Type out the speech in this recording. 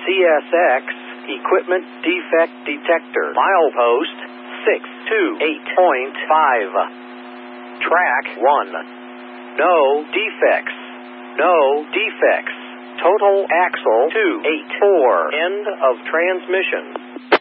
CSX Equipment Defect Detector. Milepost 628.5. Track 1. No defects. No defects. Total axle 284. End of transmission.